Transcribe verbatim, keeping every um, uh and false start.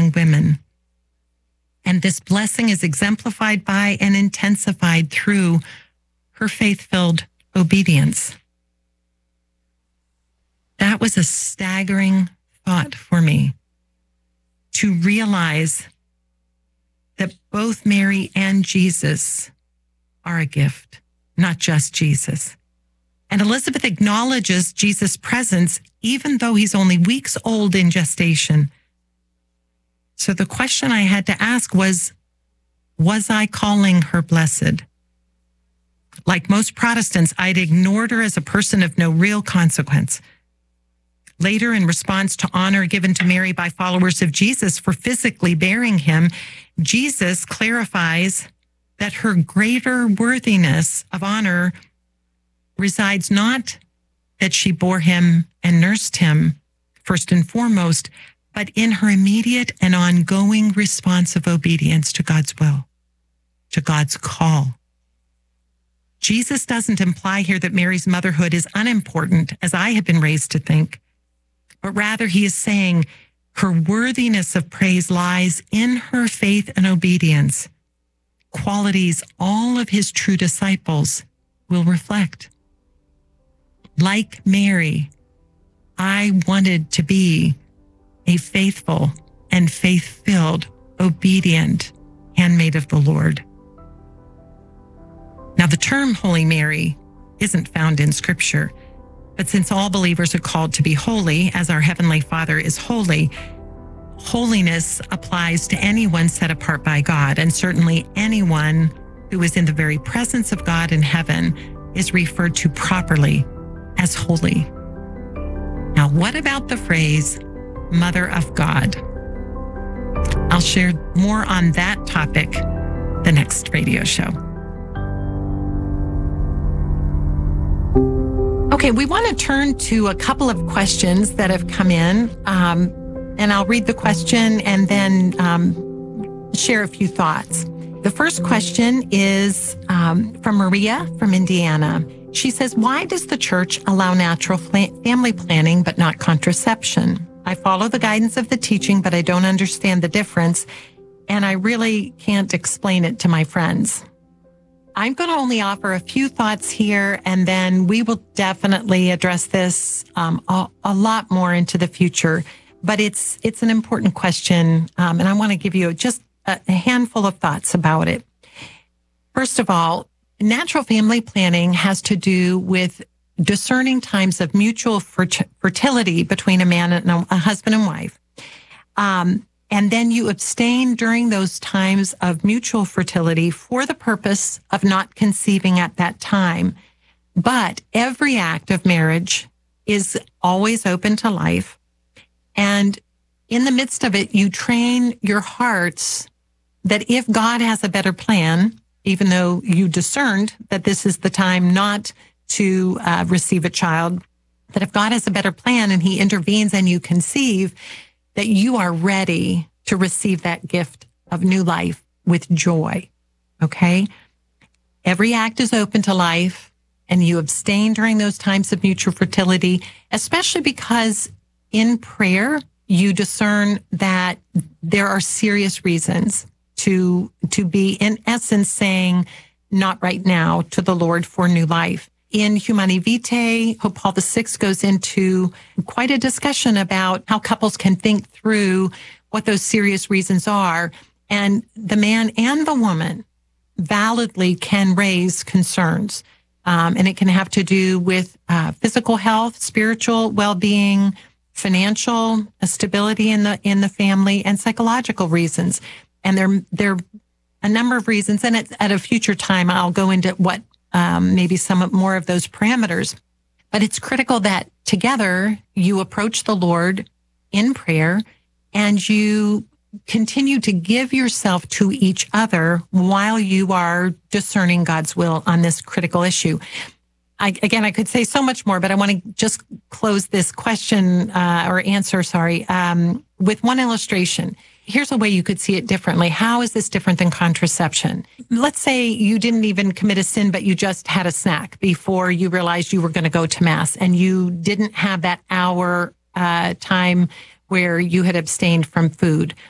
among women. And this blessing is exemplified by and intensified through her faith-filled obedience. That was a staggering thought for me, to realize that both Mary and Jesus are a gift, not just Jesus. And Elizabeth acknowledges Jesus' presence even though he's only weeks old in gestation. So the question I had to ask was, was I calling her blessed? Like most Protestants, I'd ignored her as a person of no real consequence. Later, in response to honor given to Mary by followers of Jesus for physically bearing him, Jesus clarifies that her greater worthiness of honor resides not that she bore him and nursed him, first and foremost, but in her immediate and ongoing response of obedience to God's will, to God's call. Jesus doesn't imply here that Mary's motherhood is unimportant, as I have been raised to think, but rather he is saying her worthiness of praise lies in her faith and obedience, qualities all of his true disciples will reflect. Like Mary, I wanted to be a faithful and faith-filled, obedient handmaid of the Lord. Now, the term Holy Mary isn't found in Scripture, but since all believers are called to be holy, as our Heavenly Father is holy, holiness applies to anyone set apart by God, and certainly anyone who is in the very presence of God in heaven is referred to properly as holy. Now, what about the phrase, Mother of God? I'll share more on that topic the next radio show. Okay, we want to turn to a couple of questions that have come in, um, and I'll read the question and then um, share a few thoughts. The first question is um, from Maria from Indiana. She says, why does the church allow natural family planning but not contraception? I follow the guidance of the teaching, but I don't understand the difference, and I really can't explain it to my friends. I'm going to only offer a few thoughts here, and then we will definitely address this um, a, a lot more into the future. But it's it's an important question, um, and I want to give you just a, a handful of thoughts about it. First of all, natural family planning has to do with discerning times of mutual fer- fertility between a man and a, a husband and wife. Um, And then you abstain during those times of mutual fertility for the purpose of not conceiving at that time. But every act of marriage is always open to life. And in the midst of it, you train your hearts that if God has a better plan, even though you discerned that this is the time not to uh, receive a child, that if God has a better plan and he intervenes and you conceive, that you are ready to receive that gift of new life with joy, okay? Every act is open to life, and you abstain during those times of mutual fertility, especially because in prayer, you discern that there are serious reasons to, to be, in essence, saying, not right now, to the Lord for new life. In Humanae Vitae, Pope Paul the Sixth goes into quite a discussion about how couples can think through what those serious reasons are. And the man and the woman validly can raise concerns. Um, and it can have to do with uh, physical health, spiritual well-being, financial stability in the in the family, and psychological reasons. And there, there are a number of reasons. And at, at a future time, I'll go into what Um, maybe some more of those parameters. But it's critical that together you approach the Lord in prayer and you continue to give yourself to each other while you are discerning God's will on this critical issue. I, again, I could say so much more, but I want to just close this question uh, or answer, sorry, um, with one illustration. Here's a way you could see it differently. How is this different than contraception? Let's say you didn't even commit a sin, but you just had a snack before you realized you were going to go to Mass, and you didn't have that hour uh, time where you had abstained from food.